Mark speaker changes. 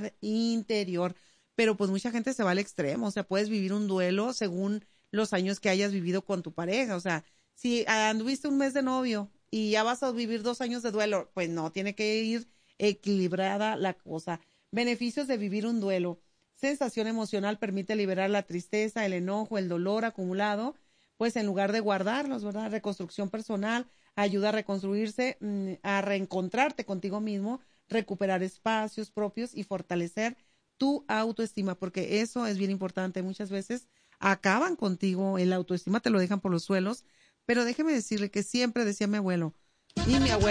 Speaker 1: paz interior. Pero pues mucha gente se va al extremo, o sea, puedes vivir un duelo según los años que hayas vivido con tu pareja, o sea, si anduviste un mes de novio y ya vas a vivir 2 años de duelo, pues no, tiene que ir equilibrada la cosa. Beneficios de vivir un duelo. Sensación emocional permite liberar la tristeza, el enojo, el dolor acumulado, pues en lugar de guardarlos, ¿verdad? Reconstrucción personal ayuda a reconstruirse, a reencontrarte contigo mismo, recuperar espacios propios y fortalecer tu autoestima, porque eso es bien importante. Muchas veces acaban contigo, el autoestima te lo dejan por los suelos, pero déjeme decirle que siempre decía mi abuelo, y mi abuelo